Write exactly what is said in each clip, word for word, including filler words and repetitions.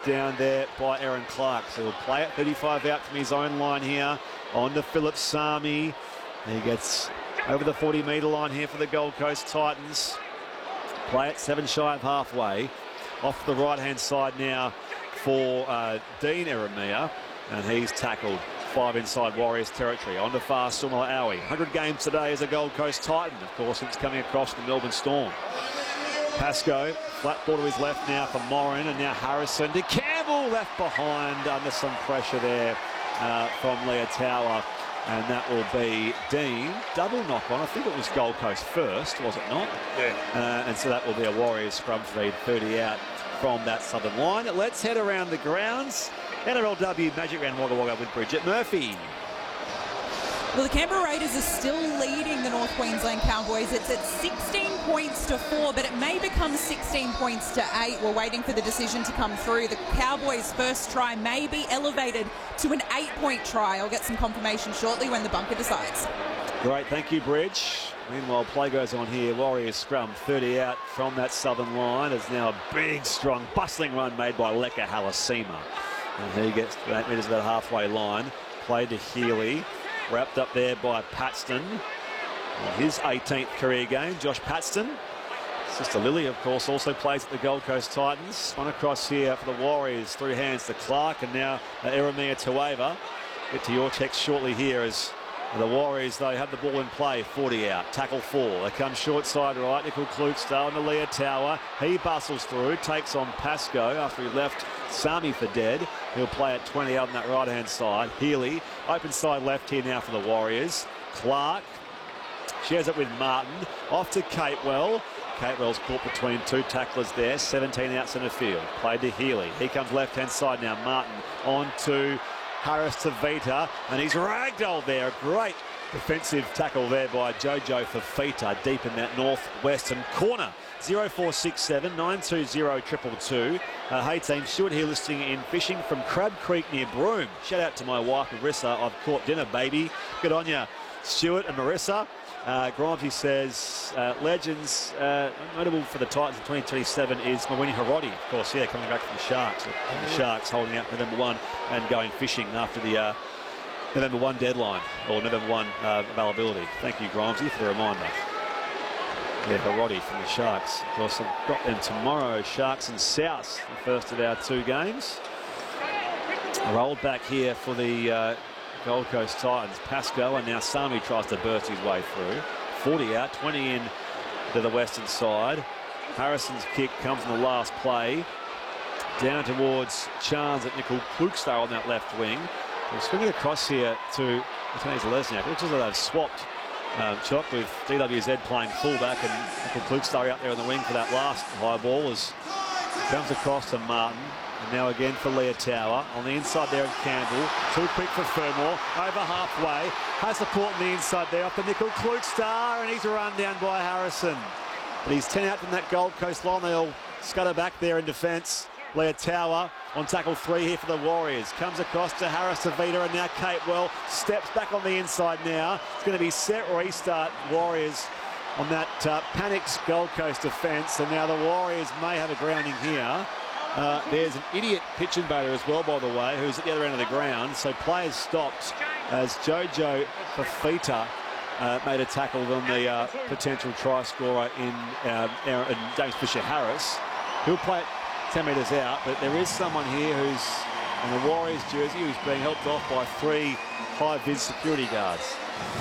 down there by Aaron Clark. So he'll play it thirty-five out from his own line here. On to Philip Sami. He gets over the forty metre line here for the Gold Coast Titans. Play it seven shy of halfway. Off the right-hand side now for uh, Dean Eremia. And he's tackled. Five inside Warriors territory. On to far Sumala Aui. one hundred games today as a Gold Coast Titan, of course, since coming across the Melbourne Storm. Pascoe, flat ball to his left now for Morin, and now Harrison to Campbell, left behind under some pressure there uh, from Leotawa. And that will be Dean. Double knock on. I think it was Gold Coast first, was it not? Yeah. Uh, and so that will be a Warriors scrum feed, thirty out from that southern line. Let's head around the grounds. N R L W Magic Round Wagga Wagga with Bridget Murphy. Well, the Canberra Raiders are still leading the North Queensland Cowboys. It's at sixteen points to four, but it may become sixteen points to eight. We're waiting for the decision to come through. The Cowboys' first try may be elevated to an eight-point try. I'll get some confirmation shortly when the bunker decides. Great, thank you, Bridge. Meanwhile, play goes on here. Warriors scrum, thirty out from that southern line. It's now a big, strong, bustling run made by Leka Halasima. And he gets eight metres about halfway line. Played to Healy. Wrapped up there by Paxton. His eighteenth career game, Josh Paxton. Sister Lily, of course, also plays at the Gold Coast Titans. One across here for the Warriors, through hands to Clark, and now uh, Eremia Tueva. Get to your text shortly here as the Warriors, they have the ball in play, forty out, tackle four. They come short side right, Nickel Klukstad on the Leotawa. He bustles through, takes on Pascoe after he left Sami for dead. He'll play at twenty out on that right-hand side. Healy, open side left here now for the Warriors. Clark shares it with Martin. Off to Catewell. Catewell's caught between two tacklers there. seventeen out centre field. Played to Healy. He comes left-hand side now. Martin on to Harris Tavita, and he's ragdolled there. A great defensive tackle there by Jojo Fafita deep in that northwestern corner. zero four six seven nine two zero two two two. Uh, hey team, Stuart here listening in fishing from Crab Creek near Broome. Shout out to my wife Marissa. I've caught dinner, baby. Good on ya, Stuart and Marissa. Uh, Grimesy says, uh, legends, uh, notable for the Titans in twenty twenty-seven is Mawini Harodi, of course, yeah, coming back from the Sharks. The Sharks holding out November first and going fishing after the uh, November first deadline, or November first uh, availability. Thank you, Grimesy, for the reminder. Yeah, Harodi from the Sharks. Of course, I've got them tomorrow, Sharks and South, the first of our two games. Rolled back here for the uh, Gold Coast Titans. Pascoe, and now Sami tries to burst his way through. forty out, twenty in to the western side. Harrison's kick comes in the last play. Down towards Chance at Nickel Klukstad on that left wing. We're swinging across here to Lieutenant Lesniak. Looks as though they've swapped um, Chock with D W Z playing fullback and Nickel Klukstad out there on the wing for that last high ball as comes across to Martin. And now again for Leotawa. On the inside there of Campbell. Too quick for Fermor. Over halfway. Has support on the inside there off the Nickel Klukstad, and he's run down by Harrison. But he's ten out from that Gold Coast line. They all scutter back there in defence. Leotawa on tackle three here for the Warriors. Comes across to Harris Tavita, and now Catewell steps back on the inside now. It's going to be set restart Warriors on that uh, panics Gold Coast defence. And now the Warriors may have a grounding here. Uh, there's an idiot pitch invader as well, by the way, who's at the other end of the ground. So players stopped as Jojo Fafita uh, made a tackle on the uh, potential try scorer in, uh, in James Fisher-Harris. He'll play it ten metres out, but there is someone here who's in the Warriors jersey who's being helped off by three high-vis security guards.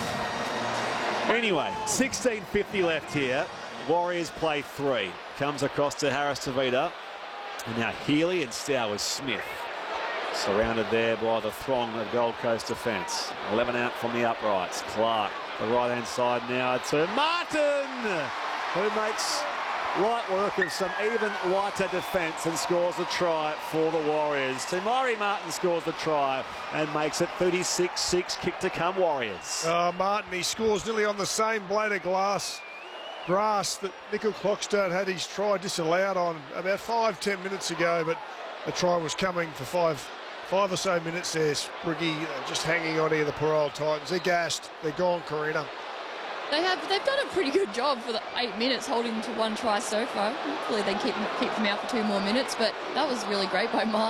Anyway, sixteen fifty left here. Warriors play three. Comes across to Harris Tavita. And now Healy and Stowers Smith. Surrounded there by the throng of Gold Coast defence. eleven out from the uprights. Clark, the right-hand side now to Martin, who makes light work of some even lighter defence and scores a try for the Warriors. Tamari Martin scores the try and makes it thirty-six six, kick to come Warriors. Uh, Martin, he scores nearly on the same blade of glass grass that Nickel Klukstad had his try disallowed on about five, ten minutes ago, but the try was coming for five, five or so minutes there. Spriggy uh, just hanging on here, the poor old Titans. They're gassed. They're gone, Karina. They have, they've done a pretty good job for the eight minutes holding to one try so far. Hopefully they keep, keep them out for two more minutes, but that was really great by Martin.